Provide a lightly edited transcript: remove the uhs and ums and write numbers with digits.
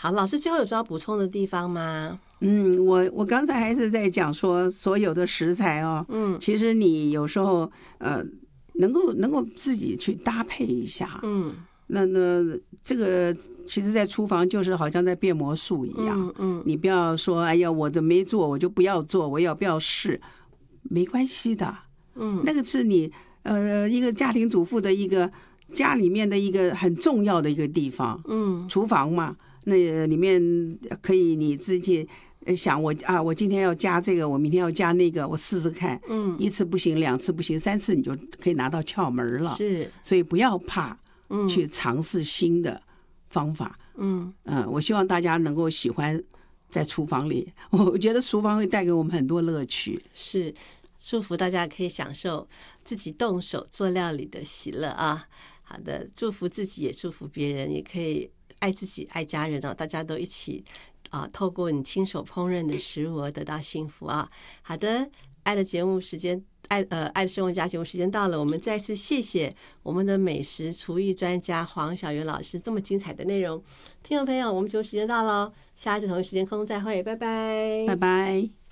好，老师最后有说要补充的地方吗？ 我刚才还是在讲说，所有的食材哦，其实你有时候能够自己去搭配一下，那这个其实，在厨房就是好像在变魔术一样，你不要说哎呀，我的没做，我就不要做，我要不要试，没关系的，那个是你一个家庭主妇的一个家里面的一个很重要的一个地方，厨房嘛，那里面可以你自己想我今天要加这个，我明天要加那个，我试试看，一次不行，2次不行，3次你就可以拿到窍门了。 是， 所以不要怕去尝试新的方法。我希望大家能够喜欢在厨房里，我觉得厨房会带给我们很多乐趣。 是，祝福大家可以享受自己动手做料理的喜乐啊！好的，祝福自己也祝福别人，也可以爱自己爱家人，大家都一起透过你亲手烹饪的食物而得到幸福啊！好的，爱的节目时间，爱的生活家节目时间到了，我们再次谢谢我们的美食厨艺专家黄小媛老师这么精彩的内容。听众朋友，我们节目时间到了，下一次同一时间空中再会，拜拜， 拜拜。